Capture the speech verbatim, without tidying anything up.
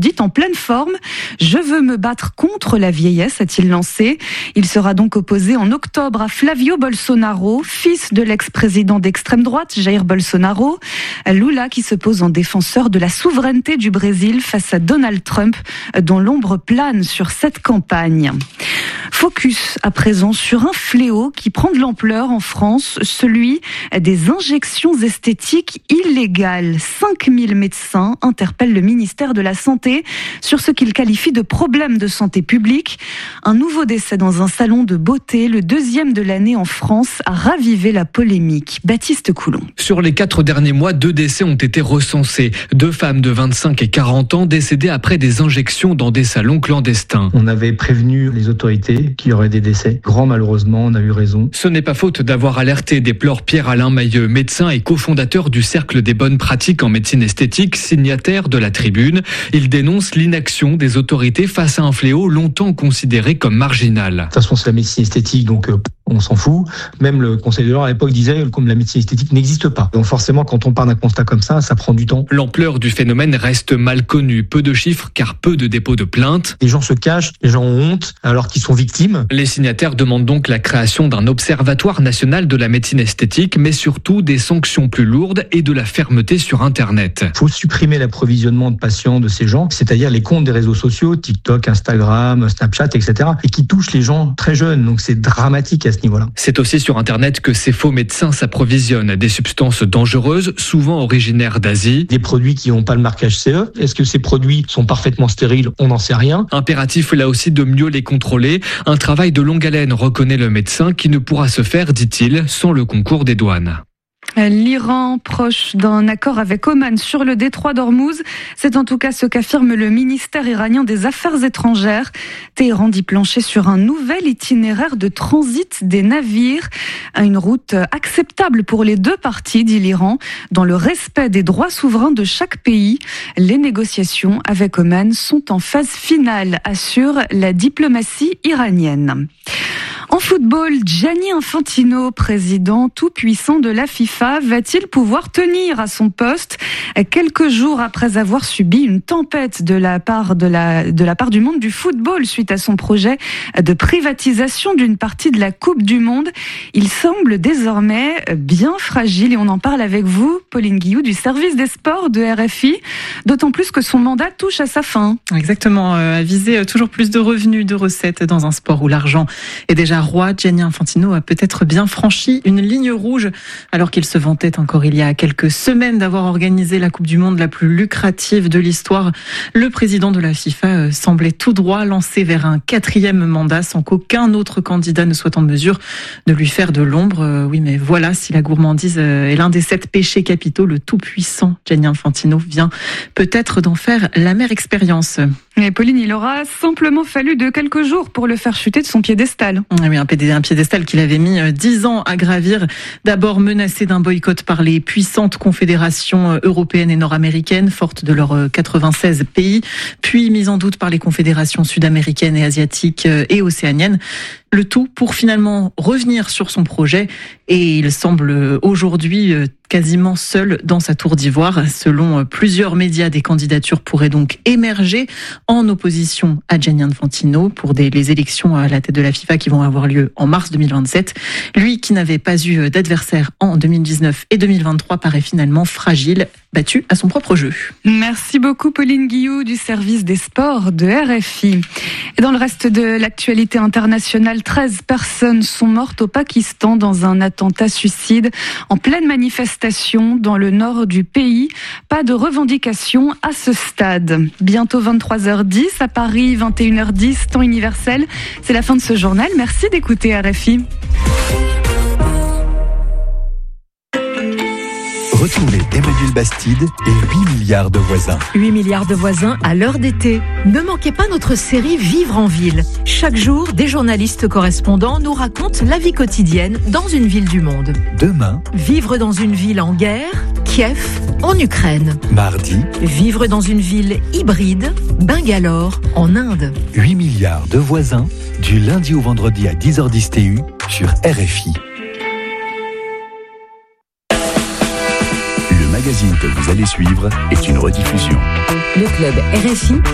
dit en pleine forme. Je veux me battre contre la vieillesse, a-t-il lancé. Il sera donc opposé en octobre à Flavio Bolsonaro, fils de l'ex-président d'extrême droite Jair Bolsonaro. Lula qui se pose en défenseur de la souveraineté du Brésil face à Donald Trump, dont l'ombre plane sur cette campagne. Focus à présent sur un fléau qui prend de l'ampleur en France, celui des injections esthétiques illégales. cinq mille médecins interpellent le ministère de la Santé sur ce qu'ils qualifient de problème de santé publique. Un nouveau décès dans un salon de beauté, le deuxième de l'année en France, a ravivé la polémique. Baptiste Coulon. Sur les quatre derniers mois, deux décès ont été recensés. Deux femmes de vingt-cinq et quarante ans décédées après des injections dans des salons clandestins. On avait prévenu les autorités qu'il y aurait des décès. Grand malheureusement, on a eu raison. Ce n'est pas faute d'avoir alerté, déplore Pierre-Alain Mailleux, médecin et cofondateur du Cercle des bonnes pratiques en médecine esthétique, signataire de la Tribune. Il dénonce l'inaction des autorités face à un fléau longtemps considéré comme marginal. De toute façon, c'est la médecine esthétique, donc euh, on s'en fout. Même le Conseil de l'Ordre à l'époque disait que la médecine esthétique n'existe pas. Donc forcément, quand on part d'un constat comme ça, ça prend du temps. L'ampleur du phénomène reste mal connue. Peu de chiffres car peu de dépôts de plaintes. Les gens se cachent, les gens ont honte alors qu'ils sont victimes. Les signataires demandent donc la création d'un observatoire national de la médecine esthétique, mais surtout des sanctions plus lourdes et de la fermeté sur Internet. Il faut supprimer l'approvisionnement de patients de ces gens, c'est-à-dire les comptes des réseaux sociaux, TikTok, Instagram, Snapchat, et cetera, et qui touchent les gens très jeunes. Donc c'est dramatique à ce niveau-là. C'est aussi sur Internet que ces faux médecins s'approvisionnent. Des substances dangereuses, souvent originaires d'Asie. Des produits qui n'ont pas le marquage C E. Est-ce que ces produits sont parfaitement stériles ? On n'en sait rien. Impératif là aussi de mieux les contrôler. Un travail de longue haleine, reconnaît le médecin, qui ne pourra se faire, dit-il, sans le concours des douanes. L'Iran proche d'un accord avec Oman sur le détroit d'Ormuz. C'est en tout cas ce qu'affirme le ministère iranien des Affaires étrangères. Téhéran dit plancher sur un nouvel itinéraire de transit des navires. Une route acceptable pour les deux parties, dit l'Iran, dans le respect des droits souverains de chaque pays. Les négociations avec Oman sont en phase finale, assure la diplomatie iranienne. En football, Gianni Infantino, président tout-puissant de la FIFA, va-t-il pouvoir tenir à son poste quelques jours après avoir subi une tempête de la part de la, de la part du monde du football suite à son projet de privatisation d'une partie de la Coupe du Monde? Il semble désormais bien fragile et on en parle avec vous, Pauline Guillou, du service des sports de R F I, d'autant plus que son mandat touche à sa fin. Exactement, euh, à viser toujours plus de revenus, de recettes dans un sport où l'argent est déjà roi. Gianni Infantino a peut-être bien franchi une ligne rouge alors qu'il se vantait encore il y a quelques semaines d'avoir organisé la Coupe du Monde la plus lucrative de l'histoire. Le président de la FIFA semblait tout droit lancé vers un quatrième mandat sans qu'aucun autre candidat ne soit en mesure de lui faire de l'ombre. Oui, mais voilà, si la gourmandise est l'un des sept péchés capitaux, le tout-puissant Gianni Infantino vient peut-être d'en faire l'amère expérience. Et Pauline, il aura simplement fallu de quelques jours pour le faire chuter de son piédestal. Oui, un piédestal qu'il avait mis dix ans à gravir. D'abord menacé d'un boycott par les puissantes confédérations européennes et nord-américaines, fortes de leurs quatre-vingt-seize pays, puis mis en doute par les confédérations sud-américaines et asiatiques et océaniennes. Le tout pour finalement revenir sur son projet et il semble aujourd'hui quasiment seul dans sa tour d'ivoire. Selon plusieurs médias, des candidatures pourraient donc émerger en opposition à Gianni Infantino pour des, les élections à la tête de la FIFA qui vont avoir lieu en mars deux mille vingt-sept. Lui qui n'avait pas eu d'adversaire en deux mille dix-neuf et deux mille vingt-trois paraît finalement fragile, battu à son propre jeu. Merci beaucoup Pauline Guillou du service des sports de R F I. Et dans le reste de l'actualité internationale, treize personnes sont mortes au Pakistan dans un attentat suicide en pleine manifestation dans le nord du pays. Pas de revendication à ce stade. Bientôt vingt-trois heures dix à Paris, vingt et une heures dix, temps universel. C'est la fin de ce journal. Merci d'écouter R F I. Retrouvez Emmanuel Bastide et huit milliards de voisins. huit milliards de voisins à l'heure d'été. Ne manquez pas notre série Vivre en ville. Chaque jour, des journalistes correspondants nous racontent la vie quotidienne dans une ville du monde. Demain, vivre dans une ville en guerre, Kiev, en Ukraine. Mardi, vivre dans une ville hybride, Bangalore, en Inde. huit milliards de voisins, du lundi au vendredi à dix heures dix T U sur R F I. Le magazine que vous allez suivre est une rediffusion. Le club R F I